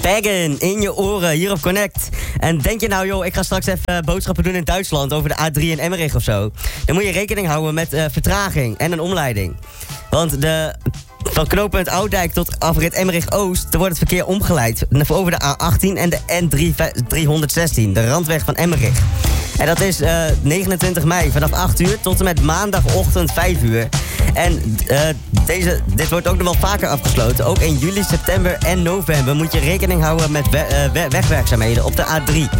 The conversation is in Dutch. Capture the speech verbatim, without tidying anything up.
Baggen in je oren, hier op Connect. En denk je nou, joh, ik ga straks even boodschappen doen in Duitsland over de A drie in Emmerich of zo. Dan moet je rekening houden met uh, vertraging en een omleiding. Want de, van knooppunt Oudijk tot afrit Emmerich-Oost, dan wordt het verkeer omgeleid over de A achttien en de N driehonderdzestien, de randweg van Emmerich. En dat is uh, negenentwintig mei vanaf acht uur tot en met maandagochtend vijf uur. En uh, deze, dit wordt ook nog wel vaker afgesloten. Ook in juli, september en november moet je rekening houden met we, uh, wegwerkzaamheden op de A drie.